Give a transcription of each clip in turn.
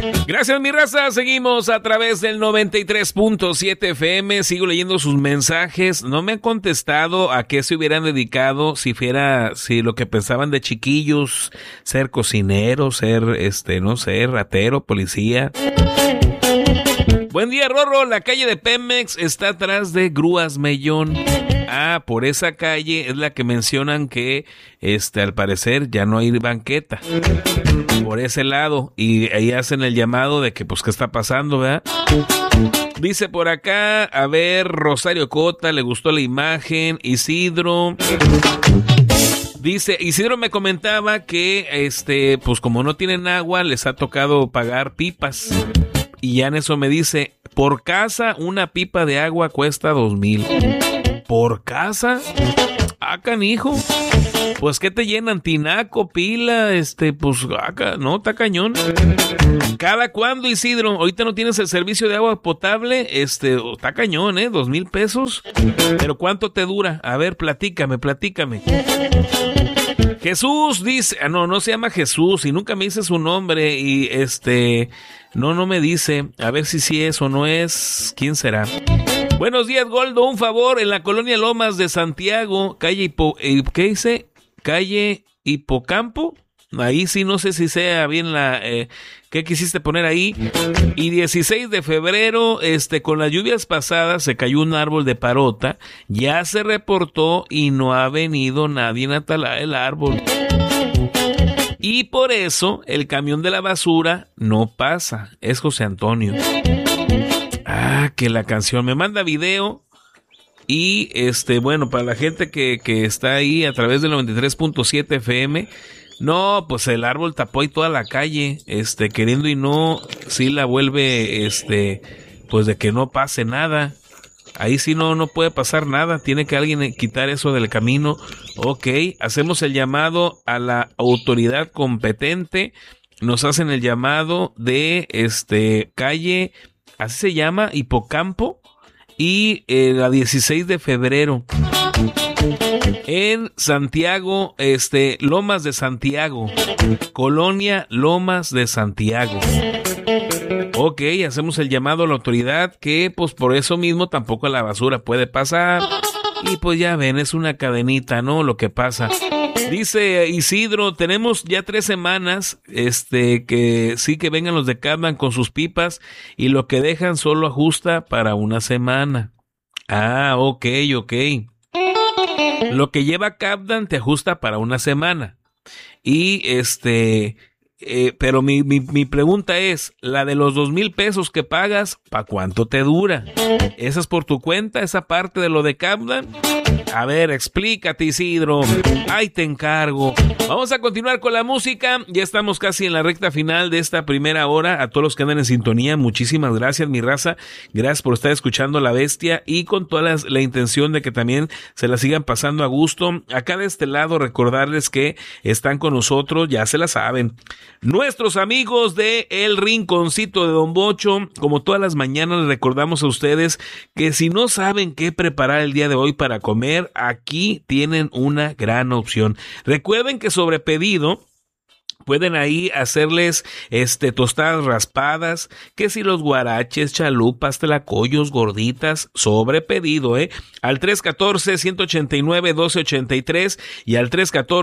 Gracias, mi raza. Seguimos a través del 93.7 FM. Sigo leyendo sus mensajes. No me han contestado a qué se hubieran dedicado si lo que pensaban de chiquillos, ser cocinero, ser, no sé, ratero, policía. Buen día, Rorro. La calle de Pemex está atrás de Grúas Mellón. Ah, por esa calle es la que mencionan que, al parecer ya no hay banqueta. Por ese lado. Y ahí hacen el llamado de que, pues, ¿qué está pasando, verdad? Dice por acá, a ver, Rosario Cota, le gustó la imagen. Isidro. Dice, Isidro me comentaba que, pues, como no tienen agua, les ha tocado pagar pipas. Y ya en eso me dice, por casa, una pipa de agua cuesta 2,000. ¿Por casa? Ah, canijo. Pues, ¿qué te llenan? Tinaco, pila, pues, acá, no, está cañón. ¿Cada cuándo, Isidro? Ahorita no tienes el servicio de agua potable, está cañón, 2,000 pesos. Pero, ¿cuánto te dura? A ver, platícame. Jesús dice, no se llama Jesús y nunca me dice su nombre y no me dice, a ver si sí es o no es, ¿quién será? Buenos días, Goldo, un favor, en la colonia Lomas de Santiago, calle calle Hipocampo, ahí sí no sé si sea bien ¿qué quisiste poner ahí? Y 16 de febrero, con las lluvias pasadas se cayó un árbol de parota, ya se reportó y no ha venido nadie a talar el árbol. Y por eso el camión de la basura no pasa, es José Antonio. Ah, que la canción me manda video. Y bueno, para la gente que está ahí a través del 93.7 FM, no, pues el árbol tapó ahí toda la calle, queriendo y no, sí la vuelve, pues de que no pase nada. Ahí sí no puede pasar nada, tiene que alguien quitar eso del camino. Ok, hacemos el llamado a la autoridad competente, nos hacen el llamado de, calle, así se llama, Hipocampo, y la 16 de febrero. En Santiago, Lomas de Santiago, Colonia Lomas de Santiago. Ok, hacemos el llamado a la autoridad que, pues, por eso mismo tampoco la basura puede pasar. Y pues ya ven, es una cadenita, ¿no? Lo que pasa. Dice Isidro, tenemos ya 3 semanas, que sí que vengan los de Capdan con sus pipas y lo que dejan solo ajusta para una semana. Ah, ok. Lo que lleva Capdan te ajusta para una semana. Y pero mi pregunta es, la de los 2,000 pesos que pagas, ¿para cuánto te dura? ¿Esa es por tu cuenta, esa parte de lo de Capdan? A ver, explícate, Isidro. Ahí te encargo. Vamos a continuar con la música. Ya estamos casi en la recta final de esta primera hora. A todos los que andan en sintonía, muchísimas gracias, mi raza. Gracias por estar escuchando La Bestia y con toda la intención de que también se la sigan pasando a gusto. Acá de este lado, recordarles que están con nosotros, ya se la saben, nuestros amigos de El Rinconcito de Don Bocho. Como todas las mañanas les recordamos a ustedes que si no saben qué preparar el día de hoy para comer, aquí tienen una gran opción. Recuerden que sobre pedido pueden ahí hacerles tostadas raspadas, que si los guaraches, chalupas, tlacoyos, gorditas, sobre pedido, al 314-189-1283 y al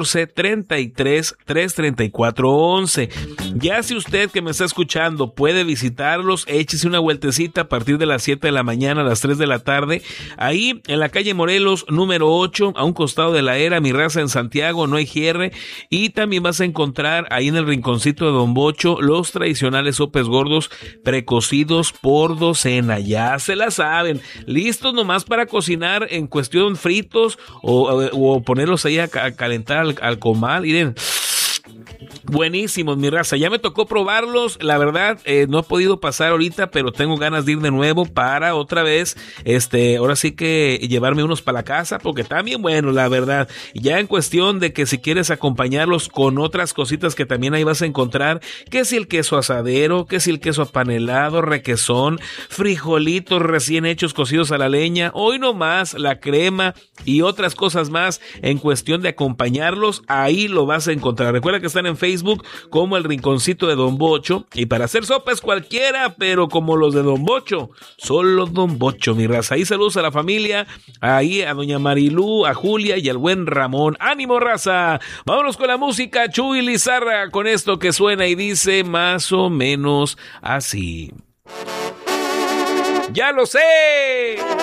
314-33-334-11. Ya si usted que me está escuchando puede visitarlos, échese una vueltecita a partir de las 7 de la mañana a las 3 de la tarde, ahí en la calle Morelos, número 8, a un costado de la Era, mi raza, en Santiago, no hay cierre, y también vas a encontrar ahí en el Rinconcito de Don Bocho los tradicionales sopes gordos precocidos por docena. Ya se la saben, listos nomás para cocinar en cuestión fritos o ponerlos ahí a calentar al comal. Miren, buenísimos, mi raza. Ya me tocó probarlos, la verdad, no he podido pasar ahorita, pero tengo ganas de ir de nuevo para otra vez, ahora sí que llevarme unos para la casa, porque están bien buenos, la verdad. Ya en cuestión de que si quieres acompañarlos con otras cositas que también ahí vas a encontrar, que si el queso asadero, que si el queso apanelado, requesón, frijolitos recién hechos cocidos a la leña, hoy nomás la crema y otras cosas más en cuestión de acompañarlos, ahí lo vas a encontrar. Recuerda que están en Facebook Facebook como El Rinconcito de Don Bocho. Y para hacer sopa es cualquiera, pero como los de Don Bocho, solo Don Bocho, mi raza. Ahí saludos a la familia, ahí a doña Marilú, a Julia y al buen Ramón. ¡Ánimo, raza! Vámonos con la música, Chuy Lizarra, con esto que suena y dice más o menos así. ¡Ya lo sé!